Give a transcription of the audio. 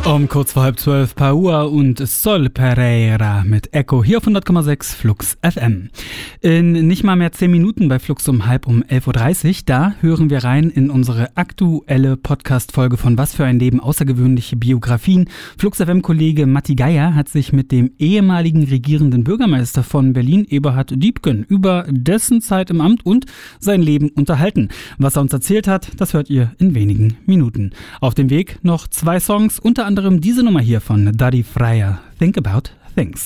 Um kurz vor 11:30 Paua und Sol Pereira mit Echo hier auf 100,6 Flux FM. In nicht mal mehr 10 Minuten bei Flux um 11:30 Uhr, da hören wir rein in unsere aktuelle Podcast-Folge von Was für ein Leben, außergewöhnliche Biografien. Flux FM-Kollege Matti Geier hat sich mit dem ehemaligen regierenden Bürgermeister von Berlin, Eberhard Diepgen, über dessen Zeit im Amt und sein Leben unterhalten. Was er uns erzählt hat, das hört ihr in wenigen Minuten. Auf dem Weg noch 2 Songs, unter anderem diese Nummer hier von Daddy Fryer, Think About Things.